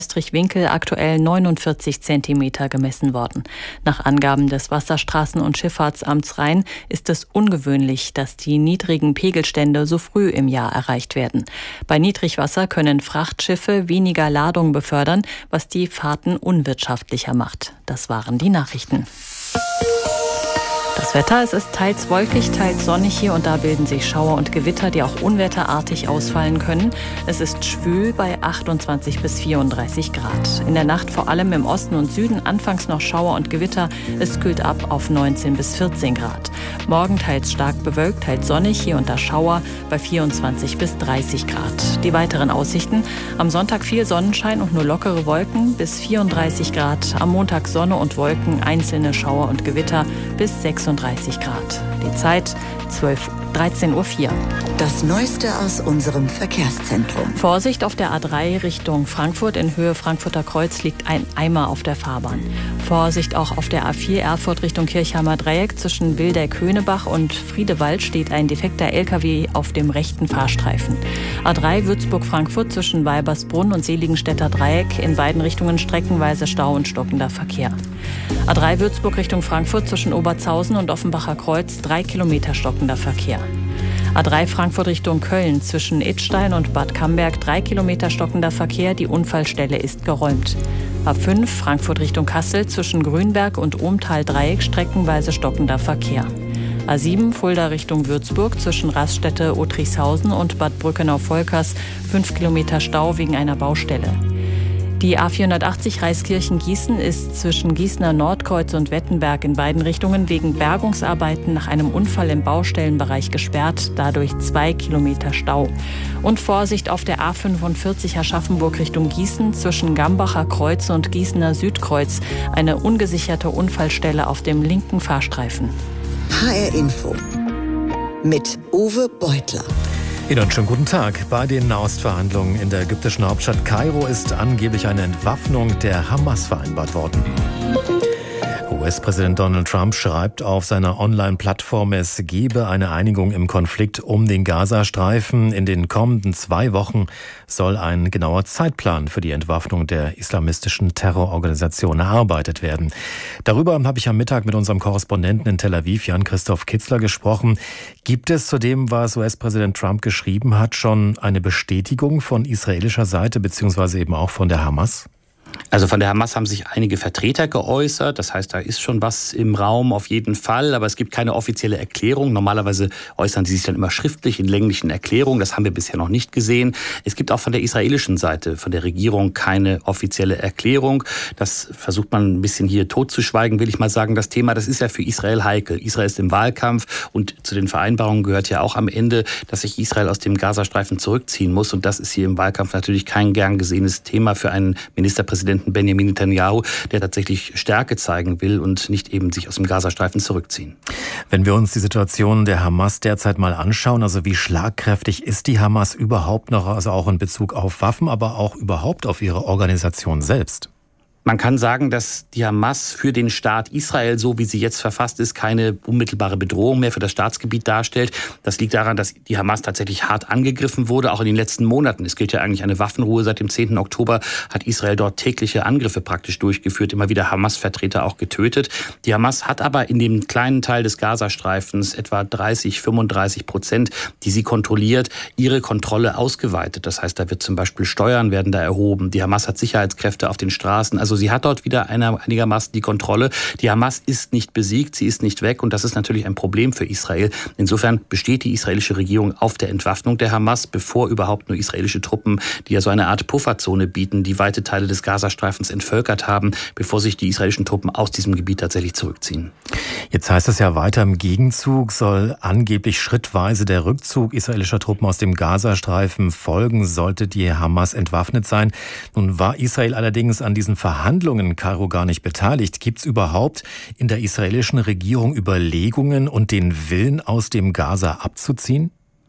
Winkel aktuell 49 Zentimeter gemessen worden. Nach Angaben des Wasserstraßen- und Schifffahrtsamts Rhein ist es ungewöhnlich, dass die niedrigen Pegelstände so früh im Jahr erreicht werden. Bei Niedrigwasser können Frachtschiffe weniger Ladung befördern, was die Fahrten unwirtschaftlicher macht. Das waren die Nachrichten. Das Wetter, es ist teils wolkig, teils sonnig. Hier und da bilden sich Schauer und Gewitter, die auch unwetterartig ausfallen können. Es ist schwül bei 28 bis 34 Grad. In der Nacht vor allem im Osten und Süden anfangs noch Schauer und Gewitter. Es kühlt ab auf 19 bis 14 Grad. Morgen teils stark bewölkt, teils sonnig, hier und da Schauer bei 24 bis 30 Grad. Die weiteren Aussichten: am Sonntag viel Sonnenschein und nur lockere Wolken bis 34 Grad. Am Montag Sonne und Wolken, einzelne Schauer und Gewitter bis 36 Grad. Die Zeit 13:04 Uhr. Das Neueste aus unserem Verkehrszentrum. Vorsicht auf der A3 Richtung Frankfurt. In Höhe Frankfurter Kreuz liegt ein Eimer auf der Fahrbahn. Vorsicht auch auf der A4 Erfurt Richtung Kirchheimer Dreieck. Zwischen Wildeck-Höhnebach und Friedewald steht ein defekter LKW auf dem rechten Fahrstreifen. A3 Würzburg-Frankfurt zwischen Weibersbrunn und Seligenstädter Dreieck. In beiden Richtungen streckenweise Stau und stockender Verkehr. A3 Würzburg Richtung Frankfurt zwischen Oberzhausen und Offenbacher Kreuz 3 Kilometer stockender Verkehr. A3 Frankfurt Richtung Köln zwischen Idstein und Bad Camberg 3 Kilometer stockender Verkehr. Die Unfallstelle ist geräumt. A5 Frankfurt Richtung Kassel zwischen Grünberg und Ohmtal Dreieck streckenweise stockender Verkehr. A7 Fulda Richtung Würzburg zwischen Raststätte Otrichshausen und Bad Brückenau-Volkers 5 Kilometer Stau wegen einer Baustelle. Die A480 Reiskirchen-Gießen ist zwischen Gießener Nordkreuz und Wettenberg in beiden Richtungen wegen Bergungsarbeiten nach einem Unfall im Baustellenbereich gesperrt, dadurch 2 Kilometer Stau. Und Vorsicht auf der A45 Aschaffenburg Richtung Gießen zwischen Gambacher Kreuz und Gießener Südkreuz, eine ungesicherte Unfallstelle auf dem linken Fahrstreifen. HR Info mit Uwe Beutler. Ihnen einen schönen guten Tag. Bei den Nahostverhandlungen in der ägyptischen Hauptstadt Kairo ist angeblich eine Entwaffnung der Hamas vereinbart worden. US-Präsident Donald Trump schreibt auf seiner Online-Plattform, es gebe eine Einigung im Konflikt um den Gazastreifen. In den kommenden 2 Wochen soll ein genauer Zeitplan für die Entwaffnung der islamistischen Terrororganisation erarbeitet werden. Darüber habe ich am Mittag mit unserem Korrespondenten in Tel Aviv, Jan-Christoph Kitzler, gesprochen. Gibt es zu dem, was US-Präsident Trump geschrieben hat, schon eine Bestätigung von israelischer Seite beziehungsweise eben auch von der Hamas? Also von der Hamas haben sich einige Vertreter geäußert. Das heißt, da ist schon was im Raum auf jeden Fall. Aber es gibt keine offizielle Erklärung. Normalerweise äußern sie sich dann immer schriftlich in länglichen Erklärungen. Das haben wir bisher noch nicht gesehen. Es gibt auch von der israelischen Seite, von der Regierung, keine offizielle Erklärung. Das versucht man ein bisschen hier totzuschweigen, will ich mal sagen. Das Thema, das ist ja für Israel heikel. Israel ist im Wahlkampf und zu den Vereinbarungen gehört ja auch am Ende, dass sich Israel aus dem Gazastreifen zurückziehen muss. Und das ist hier im Wahlkampf natürlich kein gern gesehenes Thema für einen Ministerpräsidenten Benjamin Netanyahu, der tatsächlich Stärke zeigen will und nicht eben sich aus dem Gazastreifen zurückziehen. Wenn wir uns die Situation der Hamas derzeit mal anschauen, also wie schlagkräftig ist die Hamas überhaupt noch, also auch in Bezug auf Waffen, aber auch überhaupt auf ihre Organisation selbst? Man kann sagen, dass die Hamas für den Staat Israel, so wie sie jetzt verfasst ist, keine unmittelbare Bedrohung mehr für das Staatsgebiet darstellt. Das liegt daran, dass die Hamas tatsächlich hart angegriffen wurde, auch in den letzten Monaten. Es gilt ja eigentlich eine Waffenruhe. Seit dem 10. Oktober hat Israel dort tägliche Angriffe praktisch durchgeführt, immer wieder Hamas-Vertreter auch getötet. Die Hamas hat aber in dem kleinen Teil des Gazastreifens, etwa 35%, die sie kontrolliert, ihre Kontrolle ausgeweitet. Das heißt, da wird zum Beispiel Steuern werden da erhoben. Die Hamas hat Sicherheitskräfte auf den Straßen. Also sie hat dort wieder einigermaßen die Kontrolle. Die Hamas ist nicht besiegt, sie ist nicht weg und das ist natürlich ein Problem für Israel. Insofern besteht die israelische Regierung auf der Entwaffnung der Hamas, bevor überhaupt nur israelische Truppen, die ja so eine Art Pufferzone bieten, die weite Teile des Gazastreifens entvölkert haben, bevor sich die israelischen Truppen aus diesem Gebiet tatsächlich zurückziehen. Jetzt heißt es ja weiter, im Gegenzug soll angeblich schrittweise der Rückzug israelischer Truppen aus dem Gazastreifen folgen, sollte die Hamas entwaffnet sein. Nun war Israel allerdings an diesen Verhandlungen in Kairo gar nicht beteiligt. Gibt es überhaupt in der israelischen Regierung Überlegungen und den Willen, aus dem Gaza abzuziehen?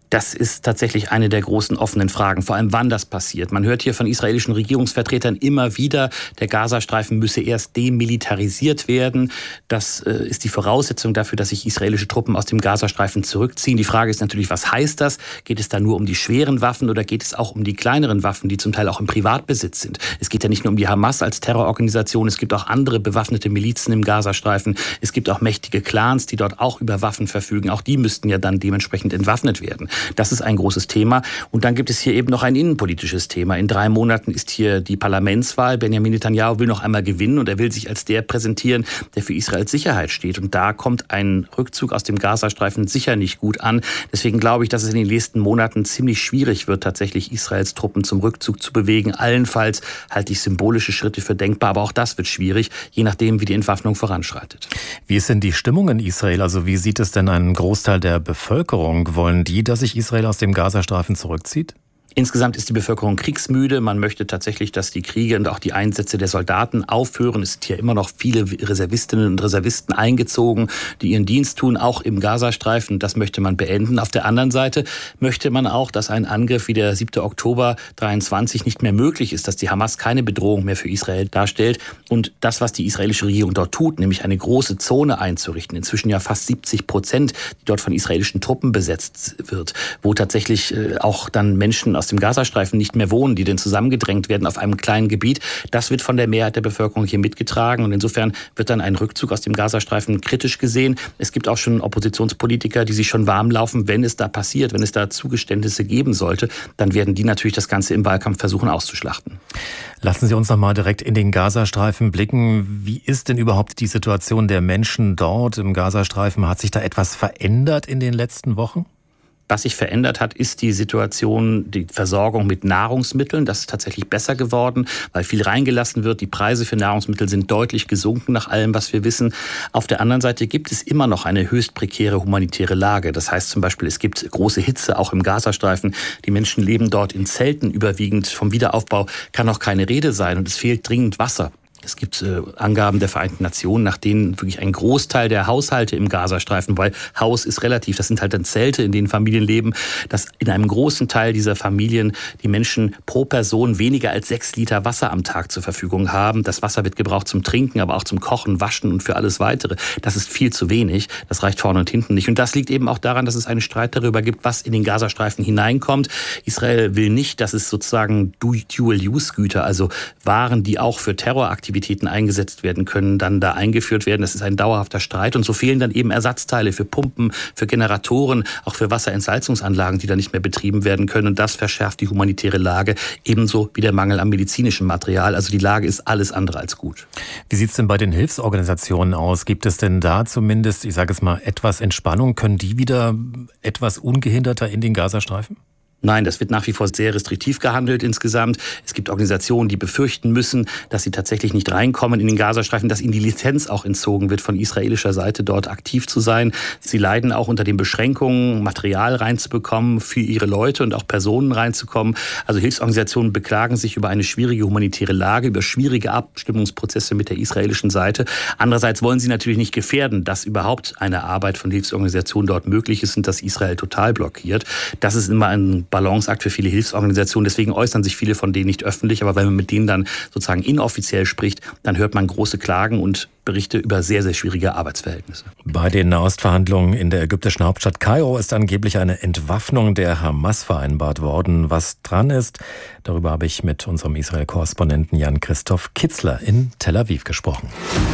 Das ist tatsächlich eine der großen offenen Fragen, vor allem wann das passiert. Man hört hier von israelischen Regierungsvertretern immer wieder, der Gazastreifen müsse erst demilitarisiert werden. Das ist die Voraussetzung dafür, dass sich israelische Truppen aus dem Gazastreifen zurückziehen. Die Frage ist natürlich, was heißt das? Geht es da nur um die schweren Waffen oder geht es auch um die kleineren Waffen, die zum Teil auch im Privatbesitz sind? Es geht ja nicht nur um die Hamas als Terrororganisation, es gibt auch andere bewaffnete Milizen im Gazastreifen. Es gibt auch mächtige Clans, die dort auch über Waffen verfügen. Auch die müssten ja dann dementsprechend entwaffnet werden. Das ist ein großes Thema. Und dann gibt es hier eben noch ein innenpolitisches Thema. In 3 Monaten ist hier die Parlamentswahl. Benjamin Netanyahu will noch einmal gewinnen und er will sich als der präsentieren, der für Israels Sicherheit steht. Und da kommt ein Rückzug aus dem Gazastreifen sicher nicht gut an. Deswegen glaube ich, dass es in den nächsten Monaten ziemlich schwierig wird, tatsächlich Israels Truppen zum Rückzug zu bewegen. Allenfalls halte ich symbolische Schritte für denkbar, aber auch das wird schwierig, je nachdem, wie die Entwaffnung voranschreitet. Wie ist denn die Stimmung in Israel? Also wie sieht es denn ein Großteil der Bevölkerung? Wollen die, dass sich Israel aus dem Gazastreifen zurückzieht? Insgesamt ist die Bevölkerung kriegsmüde. Man möchte tatsächlich, dass die Kriege und auch die Einsätze der Soldaten aufhören. Es sind hier immer noch viele Reservistinnen und Reservisten eingezogen, die ihren Dienst tun, auch im Gazastreifen. Das möchte man beenden. Auf der anderen Seite möchte man auch, dass ein Angriff wie der 7. Oktober 23 nicht mehr möglich ist, dass die Hamas keine Bedrohung mehr für Israel darstellt. Und das, was die israelische Regierung dort tut, nämlich eine große Zone einzurichten, inzwischen ja fast 70%, die dort von israelischen Truppen besetzt wird, wo tatsächlich auch dann Menschen aus dem Gazastreifen nicht mehr wohnen, die dann zusammengedrängt werden auf einem kleinen Gebiet. Das wird von der Mehrheit der Bevölkerung hier mitgetragen und insofern wird dann ein Rückzug aus dem Gazastreifen kritisch gesehen. Es gibt auch schon Oppositionspolitiker, die sich schon warm laufen, wenn es da passiert, wenn es da Zugeständnisse geben sollte, dann werden die natürlich das Ganze im Wahlkampf versuchen auszuschlachten. Lassen Sie uns noch mal direkt in den Gazastreifen blicken. Wie ist denn überhaupt die Situation der Menschen dort im Gazastreifen? Hat sich da etwas verändert in den letzten Wochen? Was sich verändert hat, ist die Situation, die Versorgung mit Nahrungsmitteln. Das ist tatsächlich besser geworden, weil viel reingelassen wird. Die Preise für Nahrungsmittel sind deutlich gesunken nach allem, was wir wissen. Auf der anderen Seite gibt es immer noch eine höchst prekäre humanitäre Lage. Das heißt zum Beispiel, es gibt große Hitze, auch im Gazastreifen. Die Menschen leben dort in Zelten überwiegend. Vom Wiederaufbau kann auch keine Rede sein und es fehlt dringend Wasser. Es gibt Angaben der Vereinten Nationen, nach denen wirklich ein Großteil der Haushalte im Gazastreifen, weil Haus ist relativ, das sind halt dann Zelte, in denen Familien leben, dass in einem großen Teil dieser Familien die Menschen pro Person weniger als 6 Liter Wasser am Tag zur Verfügung haben. Das Wasser wird gebraucht zum Trinken, aber auch zum Kochen, Waschen und für alles Weitere. Das ist viel zu wenig. Das reicht vorne und hinten nicht. Und das liegt eben auch daran, dass es einen Streit darüber gibt, was in den Gazastreifen hineinkommt. Israel will nicht, dass es sozusagen Dual-Use-Güter, also Waren, die auch für Terroraktivitäten eingesetzt werden können, dann da eingeführt werden. Das ist ein dauerhafter Streit und so fehlen dann eben Ersatzteile für Pumpen, für Generatoren, auch für Wasserentsalzungsanlagen, die da nicht mehr betrieben werden können. Und das verschärft die humanitäre Lage, ebenso wie der Mangel an medizinischem Material. Also die Lage ist alles andere als gut. Wie sieht es denn bei den Hilfsorganisationen aus? Gibt es denn da zumindest, ich sage es mal, etwas Entspannung? Können die wieder etwas ungehinderter in den Gazastreifen? Nein, das wird nach wie vor sehr restriktiv gehandelt insgesamt. Es gibt Organisationen, die befürchten müssen, dass sie tatsächlich nicht reinkommen in den Gazastreifen, dass ihnen die Lizenz auch entzogen wird, von israelischer Seite dort aktiv zu sein. Sie leiden auch unter den Beschränkungen, Material reinzubekommen für ihre Leute und auch Personen reinzukommen. Also Hilfsorganisationen beklagen sich über eine schwierige humanitäre Lage, über schwierige Abstimmungsprozesse mit der israelischen Seite. Andererseits wollen sie natürlich nicht gefährden, dass überhaupt eine Arbeit von Hilfsorganisationen dort möglich ist und dass Israel total blockiert. Das ist immer ein Balanceakt für viele Hilfsorganisationen. Deswegen äußern sich viele von denen nicht öffentlich. Aber wenn man mit denen dann sozusagen inoffiziell spricht, dann hört man große Klagen und Berichte über sehr, sehr schwierige Arbeitsverhältnisse. Bei den Nahostverhandlungen in der ägyptischen Hauptstadt Kairo ist angeblich eine Entwaffnung der Hamas vereinbart worden. Was dran ist, darüber habe ich mit unserem Israel-Korrespondenten Jan-Christoph Kitzler in Tel Aviv gesprochen.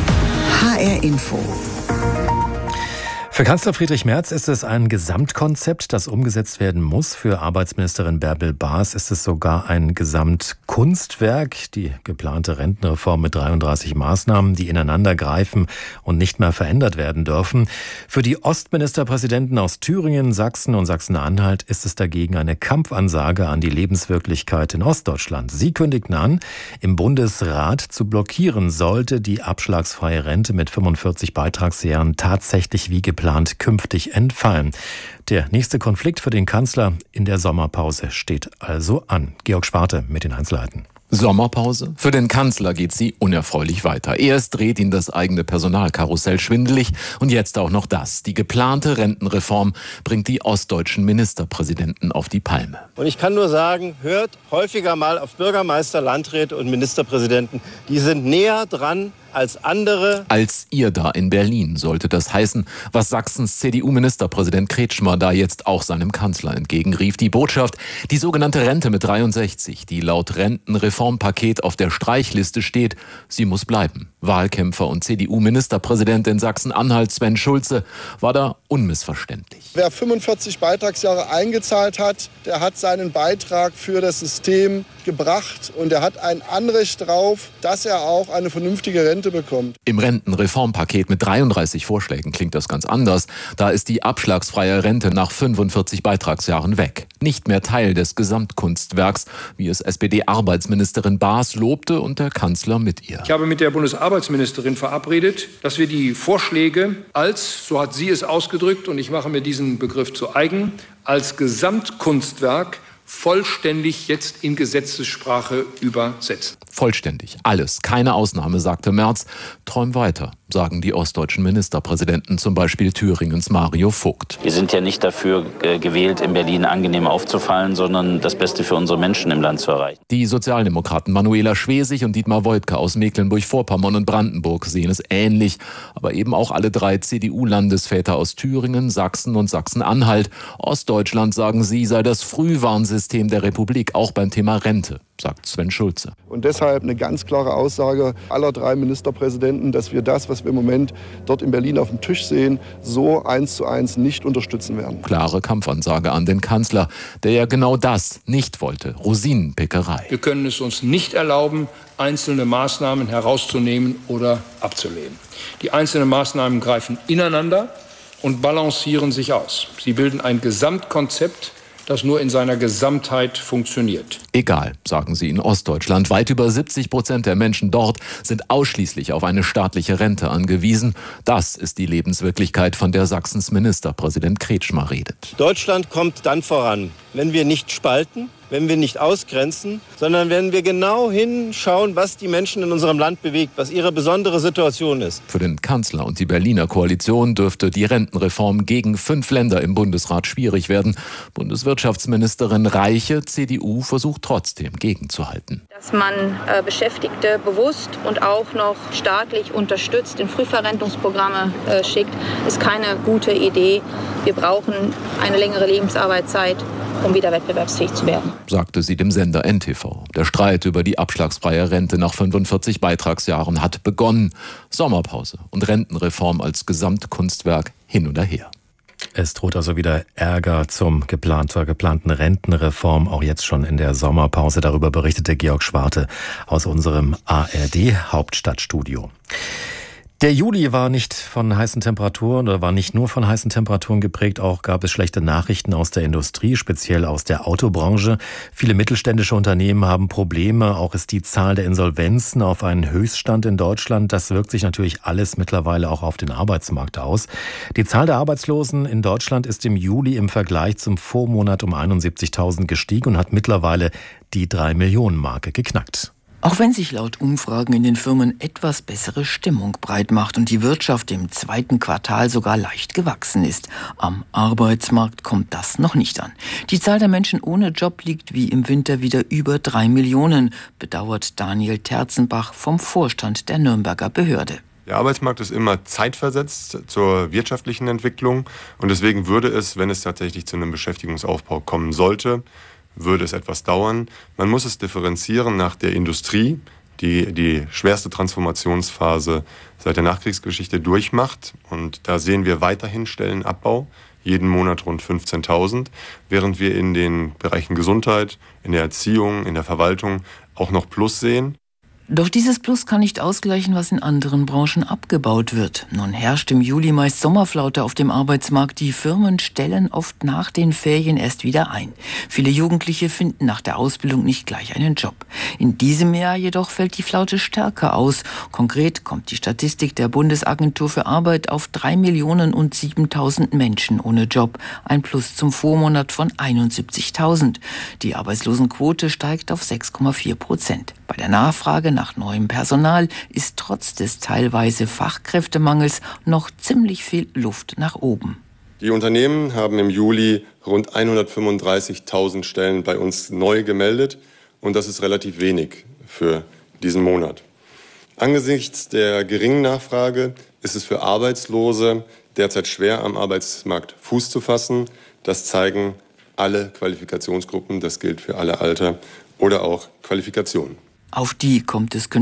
HR Info. Für Kanzler Friedrich Merz ist es ein Gesamtkonzept, das umgesetzt werden muss. Für Arbeitsministerin Bärbel Baas ist es sogar ein Gesamtkunstwerk. Die geplante Rentenreform mit 33 Maßnahmen, die ineinander greifen und nicht mehr verändert werden dürfen. Für die Ostministerpräsidenten aus Thüringen, Sachsen und Sachsen-Anhalt ist es dagegen eine Kampfansage an die Lebenswirklichkeit in Ostdeutschland. Sie kündigten an, im Bundesrat zu blockieren, sollte die abschlagsfreie Rente mit 45 Beitragsjahren tatsächlich wie geplant künftig entfallen. Der nächste Konflikt für den Kanzler in der Sommerpause steht also an. Georg Schwarte mit den Einzelheiten. Sommerpause? Für den Kanzler geht sie unerfreulich weiter. Erst dreht ihn das eigene Personalkarussell schwindelig und jetzt auch noch das. Die geplante Rentenreform bringt die ostdeutschen Ministerpräsidenten auf die Palme. Und ich kann nur sagen, hört häufiger mal auf Bürgermeister, Landräte und Ministerpräsidenten. Die sind näher dran als andere. Als ihr da in Berlin sollte das heißen, was Sachsens CDU-Ministerpräsident Kretschmer da jetzt auch seinem Kanzler entgegenrief. Die Botschaft, die sogenannte Rente mit 63, die laut Rentenreformpaket auf der Streichliste steht, sie muss bleiben. Wahlkämpfer und CDU-Ministerpräsident in Sachsen-Anhalt Sven Schulze war da unmissverständlich. Wer 45 Beitragsjahre eingezahlt hat, der hat seinen Beitrag für das System gebracht und er hat ein Anrecht darauf, dass er auch eine vernünftige Rente bekommt. Im Rentenreformpaket mit 33 Vorschlägen klingt das ganz anders. Da ist die abschlagsfreie Rente nach 45 Beitragsjahren weg. Nicht mehr Teil des Gesamtkunstwerks, wie es SPD-Arbeitsministerin Baas lobte und der Kanzler mit ihr. Ich habe mit der Bundesarbeitsministerin verabredet, dass wir die Vorschläge als, so hat sie es ausgedrückt, und ich mache mir diesen Begriff zu eigen, als Gesamtkunstwerk vollständig jetzt in Gesetzessprache übersetzen. Vollständig. Alles. Keine Ausnahme, sagte Merz. Träum weiter, sagen die ostdeutschen Ministerpräsidenten, zum Beispiel Thüringens Mario Vogt. Wir sind ja nicht dafür gewählt, in Berlin angenehm aufzufallen, sondern das Beste für unsere Menschen im Land zu erreichen. Die Sozialdemokraten Manuela Schwesig und Dietmar Woidke aus Mecklenburg-Vorpommern und Brandenburg sehen es ähnlich. Aber eben auch alle drei CDU-Landesväter aus Thüringen, Sachsen und Sachsen-Anhalt. Ostdeutschland, sagen sie, sei das Frühwarnsystem der Republik, auch beim Thema Rente, sagt Sven Schulze. Und deshalb eine ganz klare Aussage aller drei Ministerpräsidenten, dass wir das, was wir im Moment dort in Berlin auf dem Tisch sehen, so 1:1 nicht unterstützen werden. Klare Kampfansage an den Kanzler, der ja genau das nicht wollte. Rosinenpickerei. Wir können es uns nicht erlauben, einzelne Maßnahmen herauszunehmen oder abzulehnen. Die einzelnen Maßnahmen greifen ineinander und balancieren sich aus. Sie bilden ein Gesamtkonzept, das nur in seiner Gesamtheit funktioniert. Egal, sagen sie in Ostdeutschland. Weit über 70% der Menschen dort sind ausschließlich auf eine staatliche Rente angewiesen. Das ist die Lebenswirklichkeit, von der Sachsens Ministerpräsident Kretschmer redet. Deutschland kommt dann voran, wenn wir nicht spalten, wenn wir nicht ausgrenzen, sondern wenn wir genau hinschauen, was die Menschen in unserem Land bewegt, was ihre besondere Situation ist. Für den Kanzler und die Berliner Koalition dürfte die Rentenreform gegen 5 Länder im Bundesrat schwierig werden. Bundeswirtschaftsministerin Reiche, CDU, versucht trotzdem gegenzuhalten. Dass man Beschäftigte bewusst und auch noch staatlich unterstützt, in Frühverrentungsprogramme schickt, ist keine gute Idee. Wir brauchen eine längere Lebensarbeitszeit, um wieder wettbewerbsfähig zu werden, sagte sie dem Sender NTV. Der Streit über die abschlagsfreie Rente nach 45 Beitragsjahren hat begonnen. Sommerpause und Rentenreform als Gesamtkunstwerk hin oder her. Es droht also wieder Ärger zur geplanten Rentenreform, auch jetzt schon in der Sommerpause. Darüber berichtete Georg Schwarte aus unserem ARD-Hauptstadtstudio. Der Juli war nicht von heißen Temperaturen oder war nicht nur von heißen Temperaturen geprägt, auch gab es schlechte Nachrichten aus der Industrie, speziell aus der Autobranche. Viele mittelständische Unternehmen haben Probleme, auch ist die Zahl der Insolvenzen auf einen Höchststand in Deutschland. Das wirkt sich natürlich alles mittlerweile auch auf den Arbeitsmarkt aus. Die Zahl der Arbeitslosen in Deutschland ist im Juli im Vergleich zum Vormonat um 71.000 gestiegen und hat mittlerweile die 3-Millionen-Marke geknackt. Auch wenn sich laut Umfragen in den Firmen etwas bessere Stimmung breit macht und die Wirtschaft im zweiten Quartal sogar leicht gewachsen ist, am Arbeitsmarkt kommt das noch nicht an. Die Zahl der Menschen ohne Job liegt wie im Winter wieder über 3 Millionen, bedauert Daniel Terzenbach vom Vorstand der Nürnberger Behörde. Der Arbeitsmarkt ist immer zeitversetzt zur wirtschaftlichen Entwicklung und deswegen würde es, wenn es tatsächlich zu einem Beschäftigungsaufbau kommen sollte, würde es etwas dauern. Man muss es differenzieren nach der Industrie, die die schwerste Transformationsphase seit der Nachkriegsgeschichte durchmacht. Und da sehen wir weiterhin Stellenabbau, jeden Monat rund 15.000, während wir in den Bereichen Gesundheit, in der Erziehung, in der Verwaltung auch noch Plus sehen. Doch dieses Plus kann nicht ausgleichen, was in anderen Branchen abgebaut wird. Nun herrscht im Juli meist Sommerflaute auf dem Arbeitsmarkt. Die Firmen stellen oft nach den Ferien erst wieder ein. Viele Jugendliche finden nach der Ausbildung nicht gleich einen Job. In diesem Jahr jedoch fällt die Flaute stärker aus. Konkret kommt die Statistik der Bundesagentur für Arbeit auf 3.007.000 Menschen ohne Job. Ein Plus zum Vormonat von 71.000. Die Arbeitslosenquote steigt auf 6,4%. Bei der Nachfrage nach neuem Personal ist trotz des teilweise Fachkräftemangels noch ziemlich viel Luft nach oben. Die Unternehmen haben im Juli rund 135.000 Stellen bei uns neu gemeldet und das ist relativ wenig für diesen Monat. Angesichts der geringen Nachfrage ist es für Arbeitslose derzeit schwer, am Arbeitsmarkt Fuß zu fassen. Das zeigen alle Qualifikationsgruppen, das gilt für alle Alter oder auch Qualifikationen. Auf die kommt es